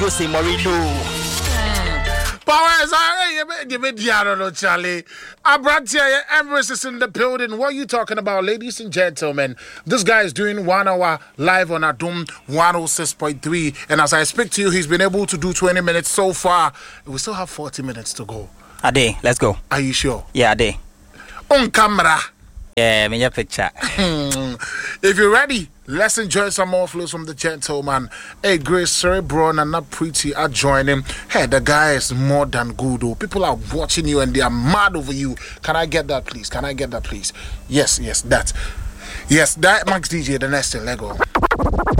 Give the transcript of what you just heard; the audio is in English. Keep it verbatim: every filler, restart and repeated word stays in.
Jose Mourinho. Powers, I ain't no Charlie. Abrantia Emirates is in the building. What are you talking about, ladies and gentlemen? This guy is doing one hour live on Adum one oh six point three. And as I speak to you, he's been able to do twenty minutes so far. We still have forty minutes to go. Ade, let's go. Are you sure? Yeah, Ade. On camera. Yeah, me your picture. If you're ready, let's enjoy some more flows from the gentleman. Hey, Grace, Cerebron and not pretty are joining. Hey, the guy is more than good. Oh. People are watching you and they are mad over you. Can I get that, please? Can I get that, please? Yes, yes, that. Yes, that Max D J, the next thing. Let go.